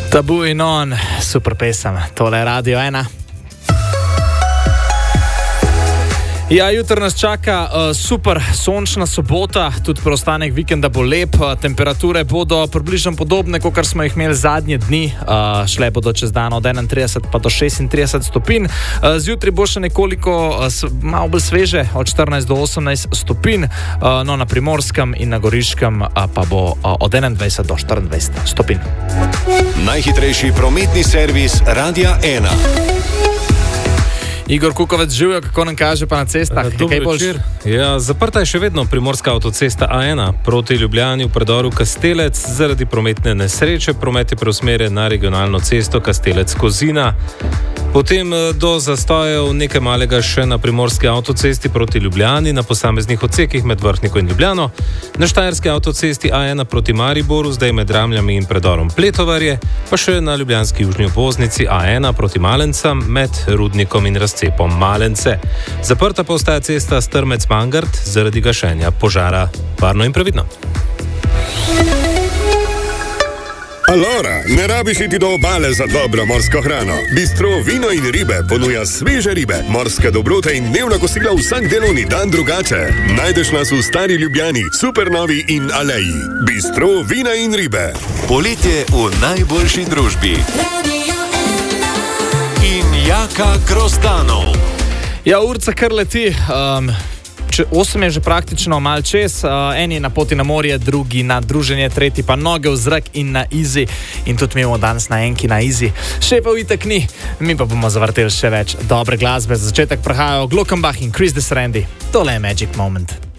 Tabu in on, super pesem, tole je Radio 1. Ja, jutri nas čaka super sončna sobota, tudi preostanek vikenda bo lep, temperature bodo približno podobne, kot smo jih imeli zadnje dni, šle bodo čez dan od 31 pa do 36 stopinj, zjutraj bo še nekoliko malo bolj sveže, od 14 do 18 stopinj, no na Primorskem in na Goriškem pa bo od 21 do 24 stopinj. Najhitrejši prometni servis Radia 1. Igor Kukovec živijo, kako nam kaže pa na cestah. Ja, zaprta je še vedno primorska avtocesta A1 proti Ljubljani v predoru Kastelec zaradi prometne nesreče. Promet je preusmerjen na regionalno cesto Kastelec-Kozina. Potem do zastojev nekaj malega še na primorski avtocesti proti Ljubljani na posameznih odsekih med Vrhniko in Ljubljano. Na štajerski avtocesti A1 proti Mariboru, zdaj med Ramljami in predorom Pletovarje, pa še na ljubljanski južni obvoznici A1 proti Malencam med Rudnikom in razcepom Malence. Zaprta pa ostaja cesta Strmec-Mangart zaradi gašenja požara. Varno in previdno. Allora, ne rabiš iti do obale za dobro morsko hrano. Bistro Vino in ribe ponuja sveže ribe, morske dobrote in dnevna kosila vsak delovni dan drugače. Najdeš nas v Stari Ljubljani, Supernovi in Aleji. Bistro Vina in ribe. Poletje v najboljši družbi. In Jaka Grozdano. Ja, urca kar leti. 8 je že praktično mal čez, eni na poti na morje, drugi na druženje, tretji pa noge v zrak in na izi. In tudi mi bomo danes na enki na izi. Še pa itak ni, mi pa bomo zavrteli še več dobre glasbe. Za začetek prihajajo Glockenbach in Chris de Srendi. Tole je Magic Moment.